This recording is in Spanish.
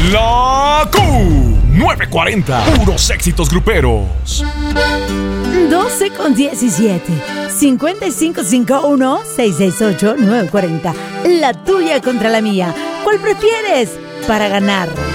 La Q940. Puros éxitos gruperos. 12:17. 5551-668-940. La tuya contra la mía. ¿Cuál prefieres para ganar?